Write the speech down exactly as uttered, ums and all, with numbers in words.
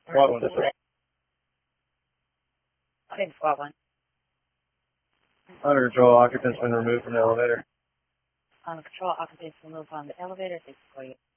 What one? I think SWAT one. Under control, occupant's been removed from the elevator. On control, occupants removed from the elevator. Six forty-eight.